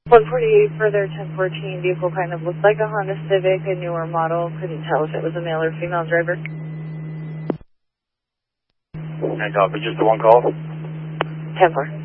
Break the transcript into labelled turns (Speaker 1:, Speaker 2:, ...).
Speaker 1: 148 further, 1014, vehicle kind of looked like a Honda Civic, a newer model. Couldn't tell if it was a male or female driver.
Speaker 2: And copy, just the one call?
Speaker 1: 10-4.